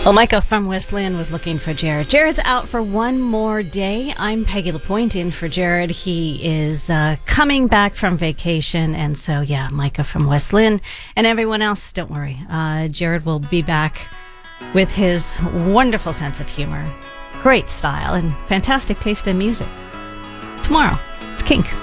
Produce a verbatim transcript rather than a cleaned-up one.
Well, Micah from West Lynn was looking for Jared. Jared's out for one more day. I'm Peggy LaPointe in for Jared. He is uh, coming back from vacation. And so, yeah, Micah from West Lynn and everyone else, don't worry. Uh, Jared will be back with his wonderful sense of humor, great style, and fantastic taste in music tomorrow. It's Kink.